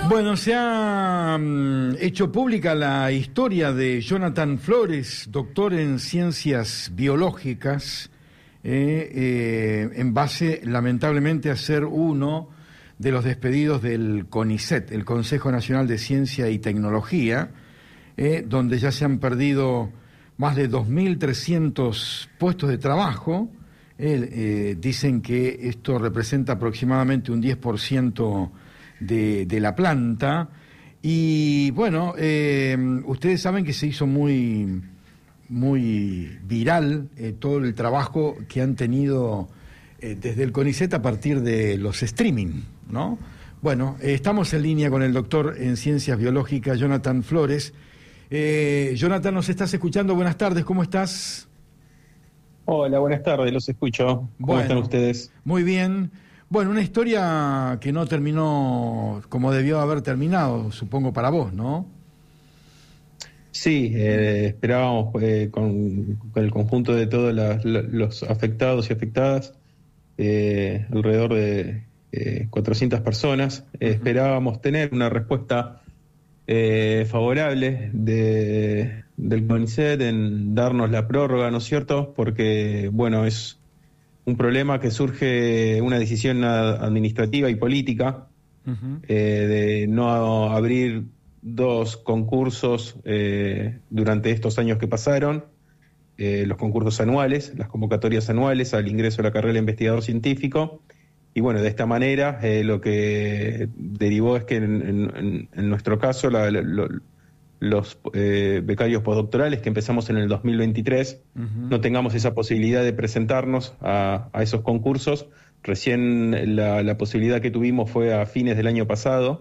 Bueno, se ha hecho pública la historia de Jonathan Flores, doctor en ciencias biológicas, en base, lamentablemente, a ser uno de los despedidos del CONICET, el Consejo Nacional de Ciencia y Tecnología, donde ya se han perdido más de 2.300 puestos de trabajo. Dicen que esto representa aproximadamente un 10% de la planta. Y bueno, ustedes saben que se hizo muy viral todo el trabajo que han tenido desde el CONICET a partir de los streaming, ¿no? Bueno, estamos en línea con el doctor en ciencias biológicas, Jonathan Flores. Jonathan, ¿nos estás escuchando? Buenas tardes, ¿cómo estás? Hola, buenas tardes, los escucho. ¿Cómo están ustedes? Muy bien. Bueno, una historia que no terminó como debió haber terminado, supongo, para vos, ¿no? Sí, esperábamos con el conjunto de todos los afectados y afectadas, alrededor de 400 personas, esperábamos tener una respuesta favorable del CONICET en darnos la prórroga, ¿no es cierto? Porque, bueno, es un problema que surge una decisión administrativa y política de no abrir 2 concursos durante estos años que pasaron, los concursos anuales, las convocatorias anuales al ingreso a la carrera de investigador científico. Y bueno, de esta manera lo que derivó es que en nuestro caso los becarios postdoctorales que empezamos en el 2023 no tengamos esa posibilidad de presentarnos a esos concursos. Recién la posibilidad que tuvimos fue a fines del año pasado,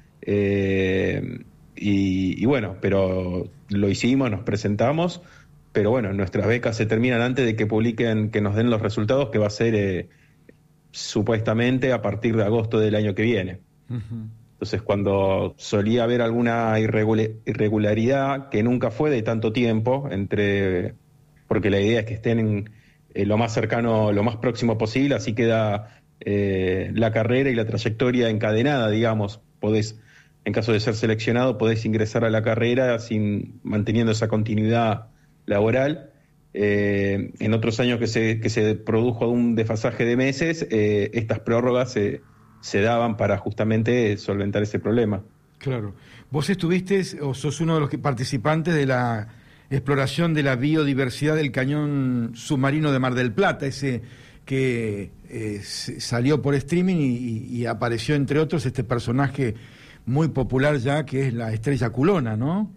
y bueno, pero lo hicimos, nos presentamos, pero bueno, nuestras becas se terminan antes de que publiquen, que nos den los resultados, que va a ser supuestamente a partir de agosto del año que viene. Entonces, cuando solía haber alguna irregularidad, que nunca fue de tanto tiempo, porque la idea es que estén lo más cercano, lo más próximo posible, así queda la carrera y la trayectoria encadenada, digamos. En caso de ser seleccionado, podés ingresar a la carrera manteniendo esa continuidad laboral. En otros años que se produjo un desfasaje de meses, estas prórrogas se daban para justamente solventar ese problema. Claro. Vos estuviste o sos uno de los participantes de la exploración de la biodiversidad del cañón submarino de Mar del Plata, ese que salió por streaming y apareció, entre otros, este personaje muy popular ya, que es la estrella culona, ¿no?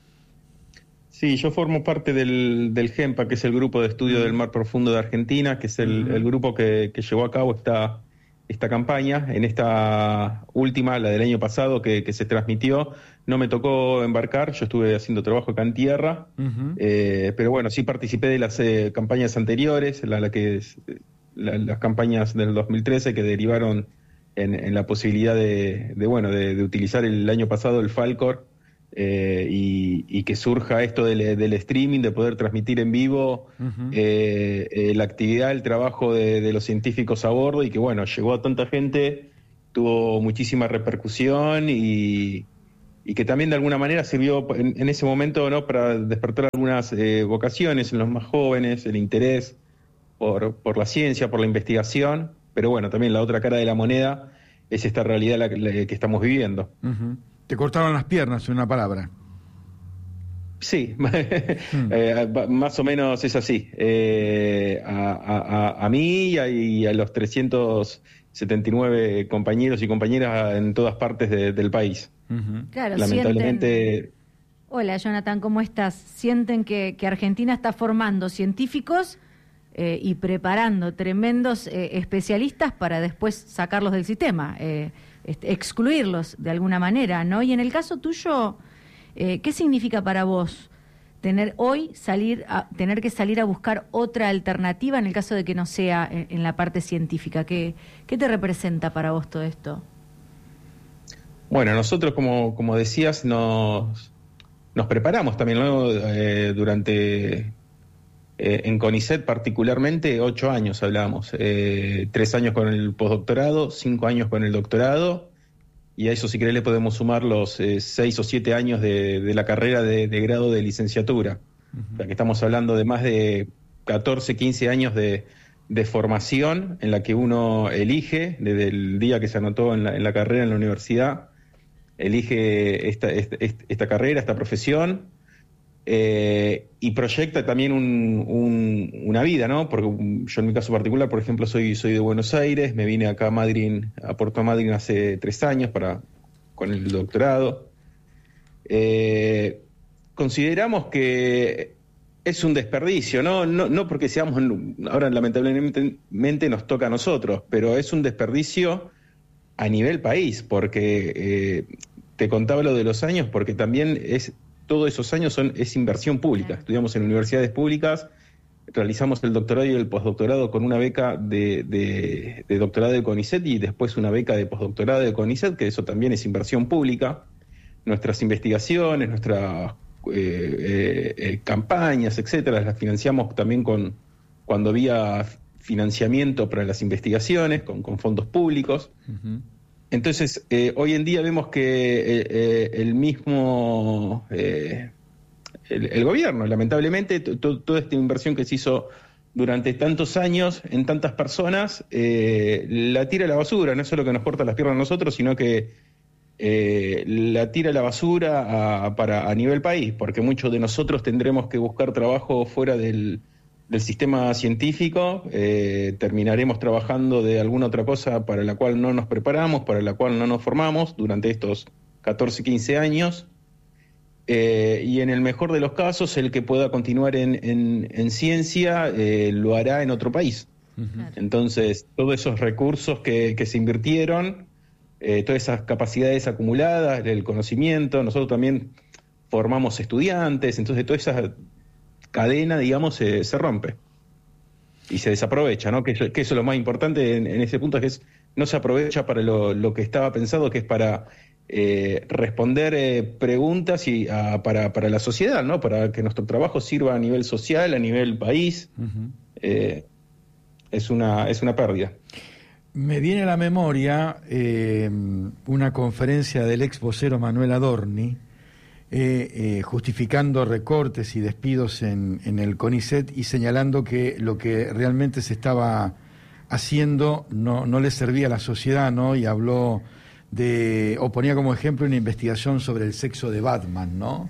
Sí, yo formo parte del GEMPA, que es el Grupo de Estudio del Mar Profundo de Argentina, que es el grupo que llevó a cabo esta campaña. En esta última, la del año pasado, que se transmitió, no me tocó embarcar, yo estuve haciendo trabajo acá en tierra, pero bueno, sí participé de las campañas anteriores, las campañas del 2013 que derivaron en la posibilidad de utilizar el año pasado el Falcor, y que surja esto del streaming, de poder transmitir en vivo la actividad, el trabajo de los científicos a bordo, y que bueno, llegó a tanta gente, tuvo muchísima repercusión y que también de alguna manera sirvió en ese momento, ¿no?, para despertar algunas vocaciones en los más jóvenes, el interés por la ciencia, por la investigación. Pero bueno, también la otra cara de la moneda es esta realidad la que estamos viviendo. Te cortaron las piernas, en una palabra. Sí, más o menos es así. A mí y a los 379 compañeros y compañeras en todas partes del país. Claro, lamentablemente. Hola, Jonathan, ¿cómo estás? Sienten que Argentina está formando científicos y preparando tremendos especialistas para después sacarlos del sistema, excluirlos de alguna manera, ¿no? Y en el caso tuyo, ¿qué significa para vos tener que salir a buscar otra alternativa en el caso de que no sea en la parte científica? ¿Qué te representa para vos todo esto? Bueno, nosotros, como decías, nos preparamos también, ¿no? Durante en CONICET particularmente 8 años hablamos, 3 años con el postdoctorado, 5 años con el doctorado, y a eso, si querés, le podemos sumar los 6 o 7 años de la carrera de grado de licenciatura. O sea, que estamos hablando de más de 14, 15 años de formación en la que uno elige, desde el día que se anotó en la carrera en la universidad, elige esta carrera, esta profesión, y proyecta también una vida, ¿no? Porque yo en mi caso particular, por ejemplo, soy de Buenos Aires, me vine acá a Puerto Madryn hace 3 años con el doctorado. Consideramos que es un desperdicio, no porque seamos, ahora lamentablemente nos toca a nosotros, pero es un desperdicio a nivel país, porque te contaba lo de los años, porque también todos esos años es inversión pública. Estudiamos en universidades públicas, realizamos el doctorado y el postdoctorado con una beca de doctorado de CONICET y después una beca de postdoctorado de CONICET, que eso también es inversión pública. Nuestras investigaciones, nuestras campañas, etcétera, las financiamos también cuando había financiamiento para las investigaciones, con fondos públicos. Uh-huh. Entonces, hoy en día vemos que el mismo el gobierno, lamentablemente, toda esta inversión que se hizo durante tantos años en tantas personas, la tira a la basura. No es solo que nos corta las piernas a nosotros, sino que la tira a la basura a nivel país, porque muchos de nosotros tendremos que buscar trabajo fuera del sistema científico, terminaremos trabajando de alguna otra cosa para la cual no nos preparamos, para la cual no nos formamos durante estos 14, 15 años, y en el mejor de los casos, el que pueda continuar en ciencia lo hará en otro país. Uh-huh. Entonces, todos esos recursos que se invirtieron, todas esas capacidades acumuladas, el conocimiento, nosotros también formamos estudiantes, entonces toda esa cadena, digamos, se rompe y se desaprovecha, ¿no? Que eso es lo más importante en ese punto, es que no se aprovecha para lo que estaba pensado, que es para responder preguntas y para la sociedad, ¿no? Para que nuestro trabajo sirva a nivel social, a nivel país. Uh-huh. Es una pérdida. Me viene a la memoria una conferencia del ex vocero Manuel Adorni, justificando recortes y despidos en el CONICET y señalando que lo que realmente se estaba haciendo no le servía a la sociedad, ¿no? Y habló o ponía como ejemplo una investigación sobre el sexo de Batman, ¿no?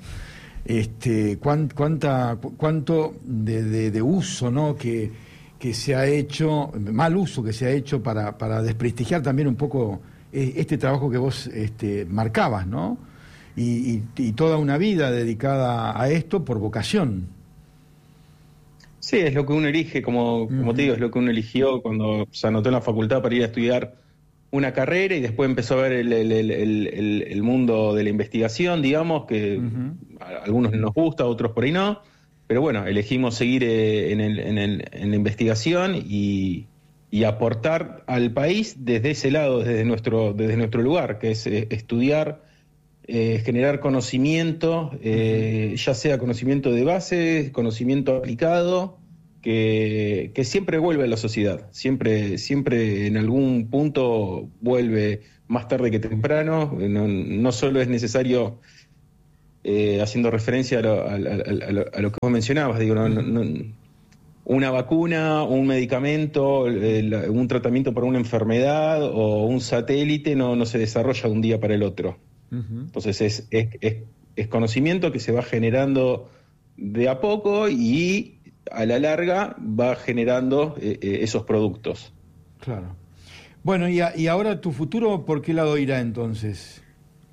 Cuánto de uso, ¿no? que se ha hecho, mal uso que se ha hecho para desprestigiar también un poco este trabajo que vos marcabas, ¿no? Y toda una vida dedicada a esto por vocación. Sí, es lo que uno elige, como te digo, es lo que uno eligió cuando se anotó en la facultad para ir a estudiar una carrera y después empezó a ver el mundo de la investigación, digamos, que a algunos nos gusta, a otros por ahí no. Pero bueno, elegimos seguir en la investigación y aportar al país desde ese lado, desde nuestro lugar, que es estudiar, generar conocimiento, ya sea conocimiento de base, conocimiento aplicado, que siempre vuelve a la sociedad, siempre en algún punto vuelve más tarde que temprano. No solo es necesario... haciendo referencia a lo que vos mencionabas, digo, una vacuna, un medicamento, un tratamiento para una enfermedad o un satélite no se desarrolla de un día para el otro. Uh-huh. Entonces es conocimiento que se va generando de a poco y a la larga va generando esos productos. Claro. Bueno, y ahora tu futuro, ¿por qué lado irá entonces?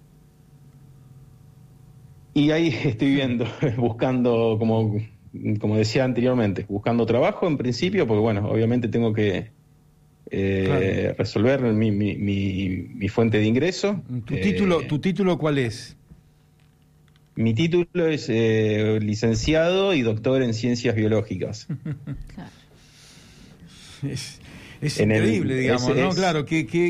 Y ahí estoy viendo, buscando, como decía anteriormente, buscando trabajo en principio, porque bueno, obviamente tengo que claro, resolver mi fuente de ingreso. ¿Tu título cuál es? Mi título es licenciado y doctor en ciencias biológicas. Claro. Es increíble, digamos, ¿no? Claro,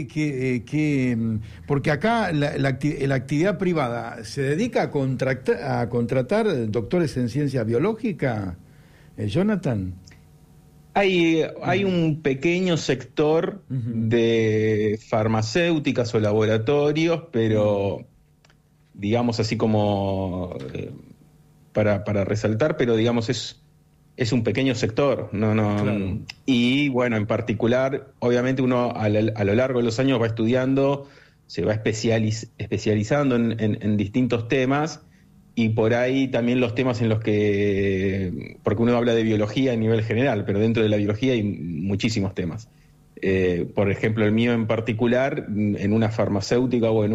porque acá la actividad privada se dedica a contratar doctores en ciencia biológica, Jonathan. Hay un pequeño sector de farmacéuticas o laboratorios, pero digamos así como para resaltar, pero digamos es un pequeño sector. Claro. Y bueno, en particular, obviamente uno a lo largo de los años va estudiando, se va especializando en distintos temas. Y por ahí también los temas en los que, porque uno habla de biología a nivel general, pero dentro de la biología hay muchísimos temas. Por ejemplo, el mío en particular, en una farmacéutica o en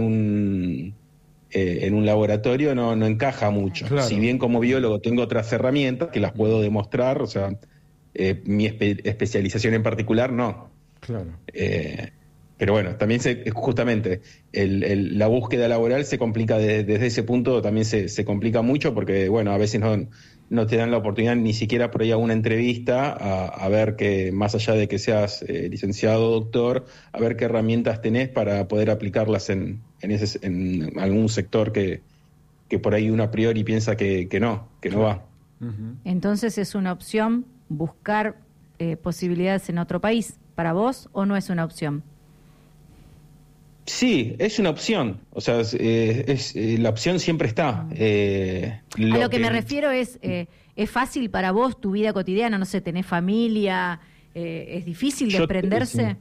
un laboratorio no encaja mucho. Claro. Si bien como biólogo tengo otras herramientas que las puedo demostrar, o sea, mi especialización en particular no. Claro. Pero bueno, también justamente la búsqueda laboral se complica desde ese punto, también se complica mucho porque, bueno, a veces no te dan la oportunidad ni siquiera por ahí a una entrevista a ver que, más allá de que seas licenciado o doctor, a ver qué herramientas tenés para poder aplicarlas en algún sector que por ahí uno a priori piensa que no va. Entonces, ¿es una opción buscar posibilidades en otro país para vos o no es una opción? Sí, es una opción, o sea, la opción siempre está. A lo que me refiero es fácil para vos tu vida cotidiana, no sé, tenés familia, es difícil desprenderse.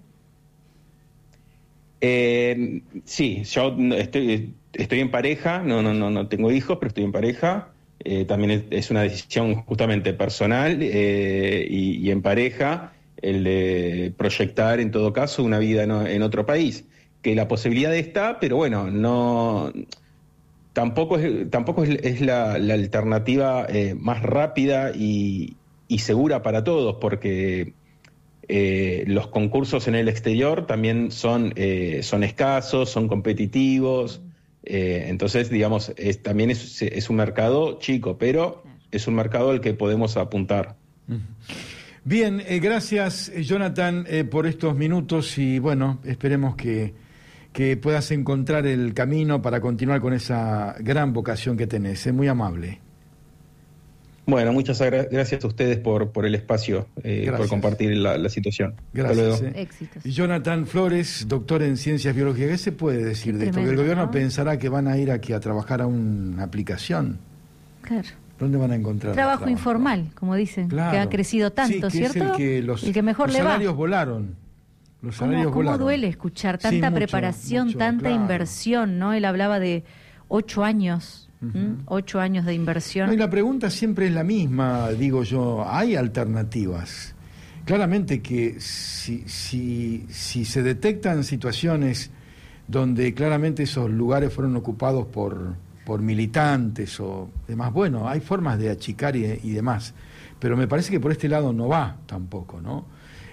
Sí, yo estoy en pareja, no tengo hijos, pero estoy en pareja. También es una decisión justamente personal y en pareja el de proyectar en todo caso una vida en otro país. Que la posibilidad está, pero bueno, tampoco es la alternativa más rápida y segura para todos, porque los concursos en el exterior también son escasos, son competitivos, entonces digamos también es un mercado chico, pero es un mercado al que podemos apuntar. Bien, gracias Jonathan por estos minutos y bueno, esperemos que puedas encontrar el camino para continuar con esa gran vocación que tenés. Es muy amable. Bueno, muchas gracias a ustedes por el espacio, por compartir la situación. Gracias. Éxitos. Jonathan Flores, doctor en Ciencias Biológicas. ¿Qué se puede decir de esto? Porque el gobierno pensará que van a ir aquí a trabajar a una aplicación. Claro. ¿Dónde van a encontrar trabajo informal, como dicen, claro, que ha crecido tanto, sí, que ¿cierto? Es el que mejor los le va. Los salarios volaron. Los salarios ¿Cómo duele escuchar tanta preparación, tanta inversión, ¿no? Él hablaba de 8 años, 8 años de inversión. No, y la pregunta siempre es la misma, digo yo, ¿hay alternativas? Claramente que si se detectan situaciones donde claramente esos lugares fueron ocupados por militantes o demás, bueno, hay formas de achicar y demás, pero me parece que por este lado no va tampoco, ¿no?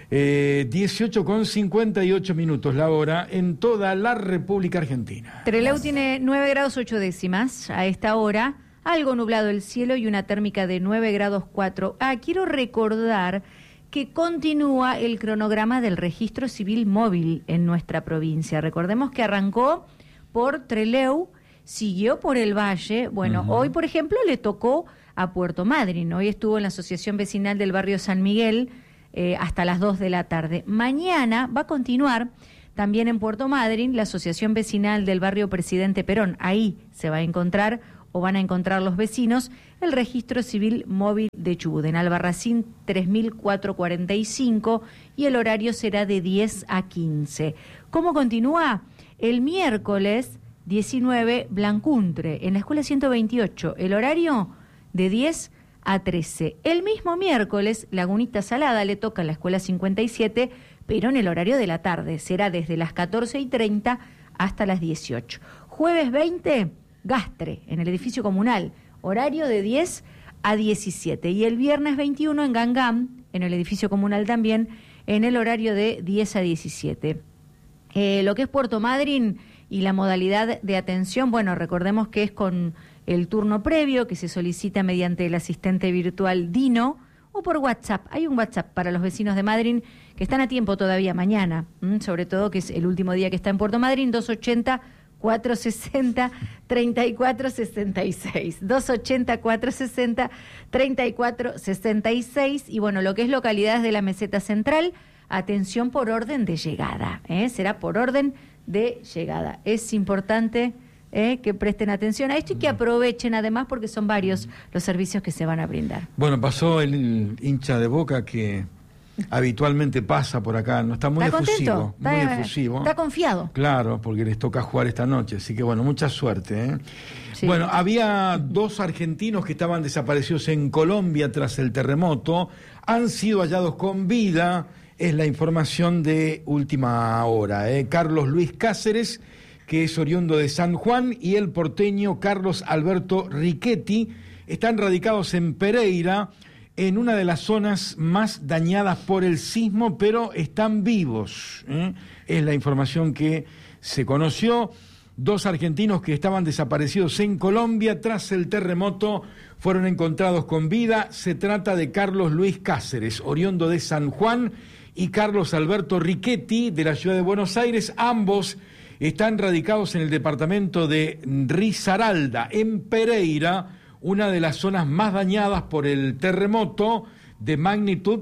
18:58 la hora en toda la República Argentina. Trelew tiene 9 grados 8 décimas a esta hora, algo nublado el cielo y una térmica de 9 grados 4. Quiero recordar que continúa el cronograma del registro civil móvil en nuestra provincia. Recordemos que arrancó por Trelew, siguió por el Valle. Bueno, hoy, por ejemplo, le tocó a Puerto Madryn. Hoy estuvo en la Asociación Vecinal del Barrio San Miguel hasta las 2 de la tarde. Mañana va a continuar también en Puerto Madryn la Asociación Vecinal del Barrio Presidente Perón. Ahí se va a encontrar o van a encontrar los vecinos el registro civil móvil de Chubut, en Albarracín 3445, y el horario será de 10 a 15. ¿Cómo continúa? El miércoles 19, Blancuntre, en la escuela 128, el horario de 10 a 13. El mismo miércoles, Lagunita Salada le toca a la escuela 57, pero en el horario de la tarde, será desde las 14:30 hasta las 18. Jueves 20, Gastre, en el edificio comunal, horario de 10 a 17. Y el viernes 21 en Gangam, en el edificio comunal también, en el horario de 10 a 17. Lo que es Puerto Madryn y la modalidad de atención, bueno, recordemos que es con el turno previo que se solicita mediante el asistente virtual Dino o por WhatsApp. Hay un WhatsApp para los vecinos de Madryn que están a tiempo todavía mañana, sobre todo que es el último día que está en Puerto Madryn, 280 280-460-3466. 280-460-3466. Y bueno, lo que es localidades de la Meseta Central, atención por orden de llegada, será por orden de llegada. Es importante que presten atención a esto y que aprovechen además porque son varios los servicios que se van a brindar. Bueno, pasó el hincha de Boca que habitualmente pasa por acá, no está muy efusivo, muy efusivo. Está confiado. Claro, porque les toca jugar esta noche, así que bueno, mucha suerte. Sí. Bueno, había 2 argentinos que estaban desaparecidos en Colombia tras el terremoto, han sido hallados con vida, es la información de última hora. Carlos Luis Cáceres, que es oriundo de San Juan, y el porteño Carlos Alberto Riquetti, están radicados en Pereira, en una de las zonas más dañadas por el sismo, pero están vivos. Es la información que se conoció. 2 argentinos que estaban desaparecidos en Colombia tras el terremoto fueron encontrados con vida. Se trata de Carlos Luis Cáceres, oriundo de San Juan, y Carlos Alberto Riquetti, de la ciudad de Buenos Aires. Ambos están radicados en el departamento de Risaralda, en Pereira, una de las zonas más dañadas por el terremoto de magnitud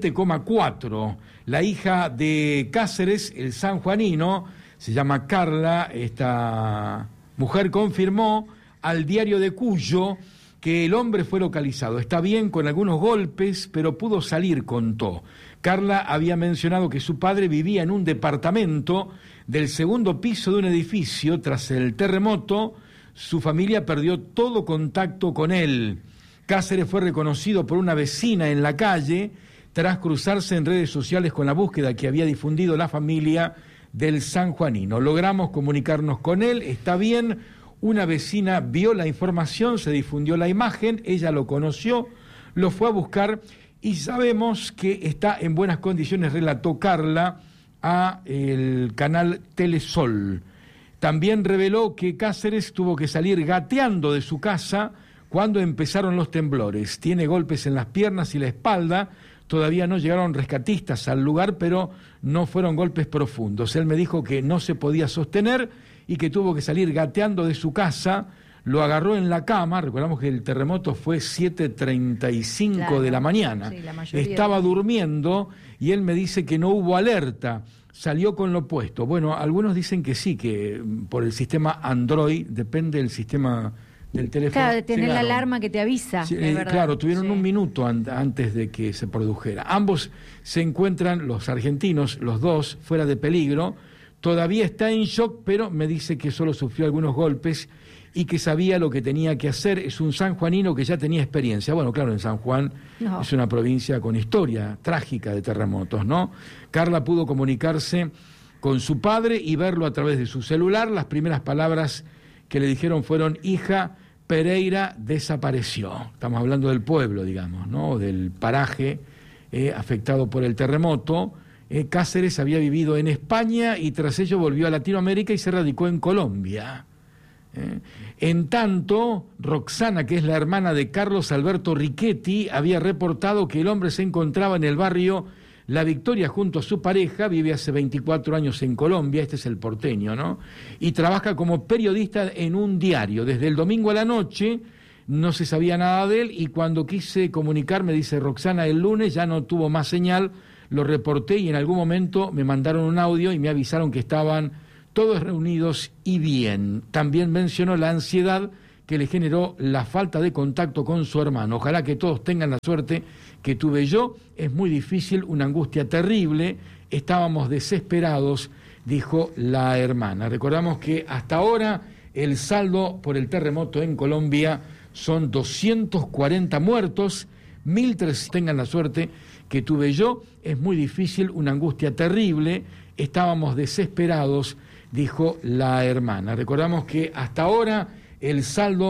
7,4. La hija de Cáceres, el sanjuanino, se llama Carla. Esta mujer confirmó al diario de Cuyo que el hombre fue localizado. Está bien, con algunos golpes, pero pudo salir, contó. Carla había mencionado que su padre vivía en un departamento del segundo piso de un edificio. Tras el terremoto, su familia perdió todo contacto con él. Cáceres fue reconocido por una vecina en la calle tras cruzarse en redes sociales con la búsqueda que había difundido la familia del sanjuanino. Logramos comunicarnos con él, está bien. Una vecina vio la información, se difundió la imagen, ella lo conoció, lo fue a buscar y sabemos que está en buenas condiciones, relató Carla a el canal Telesol. También reveló que Cáceres tuvo que salir gateando de su casa cuando empezaron los temblores. Tiene golpes en las piernas y la espalda. Todavía no llegaron rescatistas al lugar, pero no fueron golpes profundos. Él me dijo que no se podía sostener y que tuvo que salir gateando de su casa. Lo agarró en la cama. Recordamos que el terremoto fue 7:35 claro, de la mañana. Sí, estaba durmiendo y él me dice que no hubo alerta. Salió con lo puesto. Bueno, algunos dicen que sí, que por el sistema Android, depende del sistema del teléfono. Claro, de tener la alarma que te avisa. Sí, claro, tuvieron un minuto antes de que se produjera. Ambos se encuentran, los argentinos, los 2, fuera de peligro. Todavía está en shock, pero me dice que solo sufrió algunos golpes y que sabía lo que tenía que hacer. Es un sanjuanino que ya tenía experiencia. Bueno, claro, en San Juan es una provincia con historia trágica de terremotos, ¿no? Carla pudo comunicarse con su padre y verlo a través de su celular. Las primeras palabras que le dijeron fueron: hija, Pereira desapareció. Estamos hablando del pueblo, digamos, ¿no? Del paraje afectado por el terremoto. Cáceres había vivido en España y tras ello volvió a Latinoamérica y se radicó en Colombia. En tanto, Roxana, que es la hermana de Carlos Alberto Riquetti, había reportado que el hombre se encontraba en el barrio La Victoria junto a su pareja, vive hace 24 años en Colombia, este es el porteño, ¿no? Y trabaja como periodista en un diario. Desde el domingo a la noche no se sabía nada de él y cuando quise comunicarme, dice Roxana, el lunes ya no tuvo más señal, lo reporté y en algún momento me mandaron un audio y me avisaron que estaban todos reunidos y bien. También mencionó la ansiedad que le generó la falta de contacto con su hermano. Ojalá que todos tengan la suerte que tuve yo. Es muy difícil, una angustia terrible. Estábamos desesperados, dijo la hermana. Recordamos que hasta ahora el saldo por el terremoto en Colombia son 240 muertos, 1.300. Tengan la suerte que tuve yo. Es muy difícil, una angustia terrible. Estábamos desesperados, dijo la hermana. Recordamos que hasta ahora el saldo